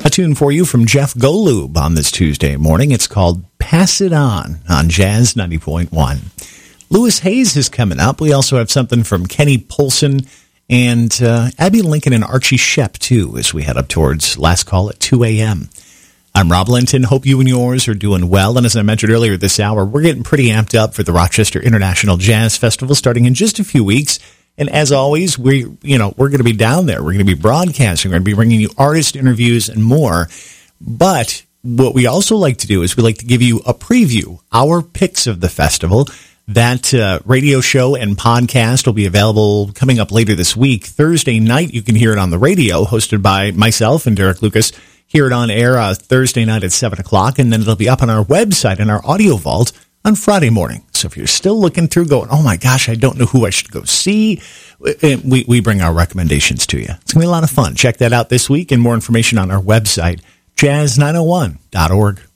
A tune for you from Jeff Golub on this Tuesday morning. It's called Pass It On Jazz 90.1. Louis Hayes is coming up. We also have something from Kenny Polson and Abby Lincoln and Archie Shepp, too, as we head up towards Last Call at 2 a.m. I'm Rob Linton. Hope you and yours are doing well. And as I mentioned earlier this hour, we're getting pretty amped up for the Rochester International Jazz Festival starting in just a few weeks. And as always, we're going to be down there. We're going to be broadcasting. We're going to be bringing you artist interviews and more. But what we also like to do is we like to give you a preview, our picks of the festival. That radio show and podcast will be available coming up later this week. Thursday night, you can hear it on the radio, hosted by myself and Derek Lucas. Hear it on air Thursday night at 7 o'clock, and then it'll be up on our website in our audio vault on Friday morning. So if you're still looking through going, oh my gosh, I don't know who I should go see, we bring our recommendations to you. It's going to be a lot of fun. Check that out this week, and more information on our website, jazz901.org.